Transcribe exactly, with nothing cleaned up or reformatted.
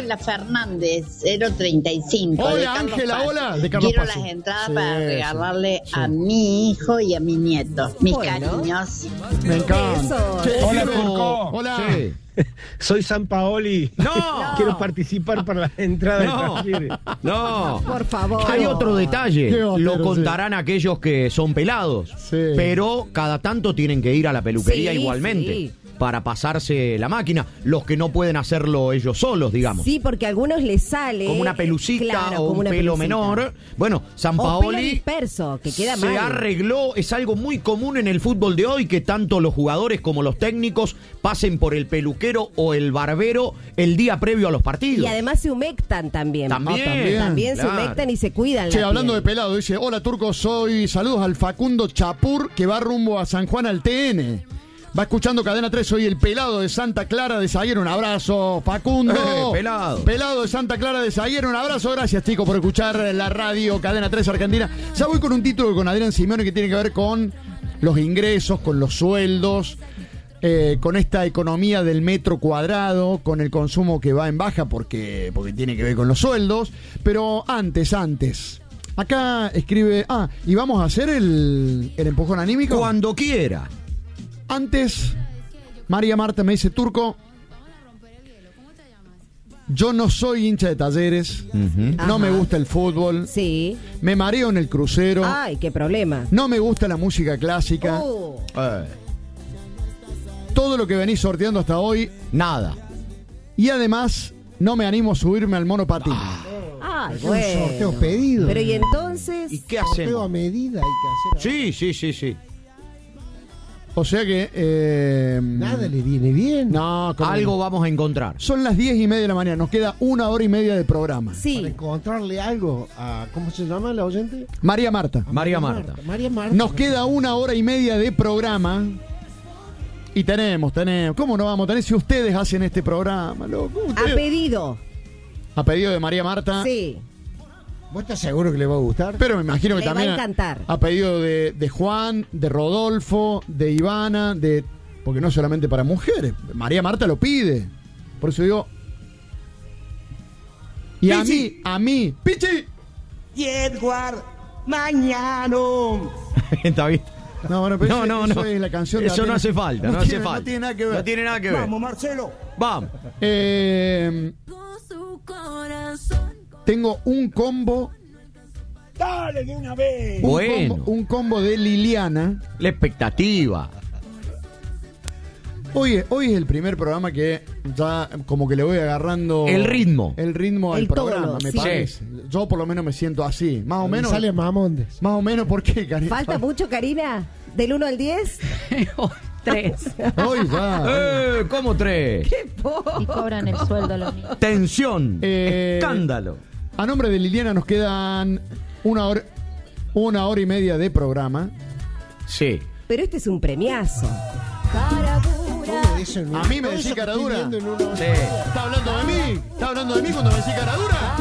Ángela Fernández, cero treinta y cinco. Hola, Ángela, hola. De Carlos Quiero Paz. las entradas Sí, para sí, regalarle sí. a mi hijo y a mi nieto. Mis Bueno. cariños. Me encanta. Besos. Che, Hola, escribe- Turco. Hola. Sí. Soy San Paoli. No. Quiero participar para la entrada de No, Talleres. no. Por favor. Hay otro detalle, Qué bastero, lo contarán aquellos que son pelados, Sí. pero cada tanto tienen que ir a la peluquería Sí, igualmente sí. para pasarse la máquina, los que no pueden hacerlo ellos solos, digamos. Sí, porque a algunos les sale Como una pelucita claro, o como un una pelo pelucita. menor. Bueno, San O pelo Paoli disperso, que queda se mal. arregló, es algo muy común en el fútbol de hoy que tanto los jugadores como los técnicos pasen por el peluquero o el barbero el día previo a los partidos. Y además se humectan también. También, Ah, también. También se claro. humectan y se cuidan. Che, la hablando de piel. pelado, dice, hola Turco, soy, saludos al Facundo Chapur que va rumbo a San Juan al T N. Va escuchando Cadena tres, soy el pelado de Santa Clara de Zaguero. Un abrazo, Facundo. Eh, pelado. Pelado de Santa Clara de Zaguero. Un abrazo, gracias, chicos, por escuchar la radio Cadena tres Argentina. Ya voy con un título con Adrián Simeone que tiene que ver con los ingresos, con los sueldos, eh, con esta economía del metro cuadrado, con el consumo que va en baja porque, porque tiene que ver con los sueldos. Pero antes, antes. Acá escribe, ah, y vamos a hacer el, el empujón anímico. Cuando quiera. Antes, María Marta me dice, Turco, yo no soy hincha de Talleres, no Ajá. me gusta el fútbol, Sí. me mareo en el crucero, Ay, qué problema. no me gusta la música clásica, Oh. Eh, todo lo que venís sorteando hasta hoy, nada. y además no me animo a subirme al monopatín. Ay, Es un sorteo bueno. pedido. Pero y entonces. ¿Y qué Sorteo a hacemos? medida hay que hacer. Sí, sí, sí, sí. O sea que... eh, Nada le viene bien. No, ¿cómo Algo no? vamos a encontrar. Son las diez y media de la mañana, nos queda una hora y media de programa. Para Sí. encontrarle algo a... ¿Cómo se llama la oyente? María Marta. A María Marta. María Marta. Nos queda una hora y media de programa. Y tenemos, tenemos. ¿Cómo no vamos a tener si ustedes hacen este programa, loco? A Ustedes- pedido. A pedido de María Marta. Sí. ¿Vos estás seguro que le va a gustar? Pero me imagino que Le va a también. encantar. A pedido de, de Juan, de Rodolfo, de Ivana, de. Porque no solamente para mujeres. María Marta lo pide. Por eso digo. Y a Pichi. mí, a mí, Pichi. Y Edward Mañano. Está bien. No, bueno, pero No, ese- no, eso no. es la canción de Eso no Atenas. hace falta, no, tiene- hace falta. No tiene nada que ver. No tiene nada que ver. Vamos, Marcelo. Vamos. Eh, tengo un combo. Dale de una vez. Un, Bueno. combo, un combo de Liliana. La expectativa. Hoy, hoy es el primer programa que ya como que le voy agarrando El ritmo. El ritmo al El tono, programa, me sí. parece. Yo por lo menos me siento así. Más o menos. Sale Mamondes. Más o menos, ¿por qué, Karina? ¿Falta mucho, Karina? ¿Del uno al diez? Tres. Hoy ya. Eh, ¿Cómo tres? Y cobran el sueldo los niños. Tensión. Eh, Escándalo. A nombre de Liliana nos quedan una hora, una hora y media de programa. Sí. Pero este es un premiazo. ¿Cómo dicen? A mí me Todo decís eso que cara estoy dura. viendo en una- Sí. ¿Está hablando de mí? ¿Está hablando de mí cuando me decís cara dura?